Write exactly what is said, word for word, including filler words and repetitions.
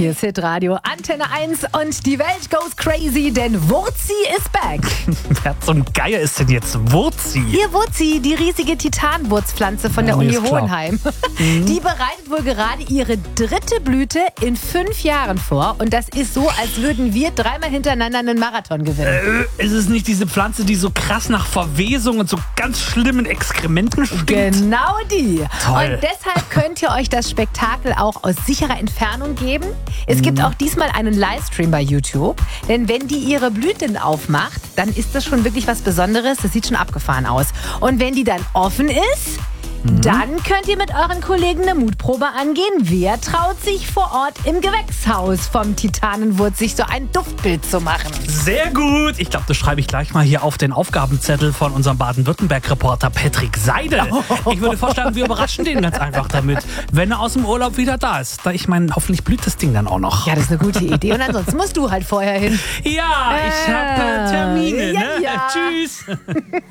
Hier ist Hitradio Antenne eins und die Welt goes crazy, denn Wurzi ist back. Wer zum Geier ist denn jetzt Wurzi? Hier Wurzi, die riesige Titanwurzpflanze von der Ja, mir Uni ist klar. Hohenheim. Die bereitet wohl gerade ihre dritte Blüte in fünf Jahren vor. Und das ist so, als würden wir dreimal hintereinander einen Marathon gewinnen. Äh, ist es nicht diese Pflanze, die so krass nach Verwesung und so ganz schlimmen Exkrementen stinkt? Genau die. Toll. Und deshalb könnt ihr euch das Spektakel auch aus sicherer Entfernung geben. Es gibt auch diesmal einen Livestream bei YouTube. Denn wenn die ihre Blüten aufmacht, dann ist das schon wirklich was Besonderes. Das sieht schon abgefahren aus. Und wenn die dann offen ist, dann könnt ihr mit euren Kollegen eine Mutprobe angehen. Wer traut sich vor Ort im Gewächshaus vom Titanenwurz sich so ein Duftbild zu machen? Sehr gut. Ich glaube, das schreibe ich gleich mal hier auf den Aufgabenzettel von unserem Baden-Württemberg-Reporter Patrick Seidel. Ich würde vorschlagen, wir überraschen den ganz einfach damit, wenn er aus dem Urlaub wieder da ist. Da ich meine, hoffentlich blüht das Ding dann auch noch. Ja, das ist eine gute Idee. Und ansonsten musst du halt vorher hin. Ja, ich habe äh, Termine. Ja, Ne? ja. Tschüss.